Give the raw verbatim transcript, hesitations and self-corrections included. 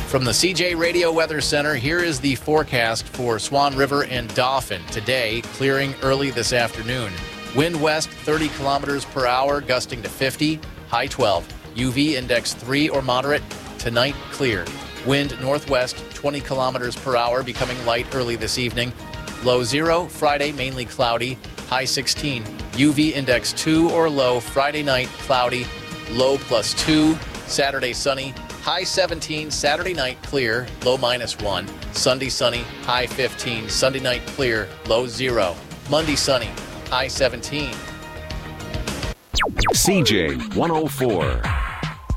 From the C J Radio Weather Center, here is the forecast for Swan River and Dauphin. Today, clearing early this afternoon. Wind west thirty kilometers per hour, gusting to fifty, high twelve. U V index three or moderate. Tonight, clear. Wind northwest twenty kilometers per hour, becoming light early this evening. Low zero. Friday, mainly cloudy, high sixteen. U V index two or low. Friday night, cloudy, low plus two. Saturday, sunny, high seventeen. Saturday night, clear, low minus one. Sunday, sunny, high fifteen. Sunday night, clear, low zero. Monday, sunny, high seventeen. C J one oh four.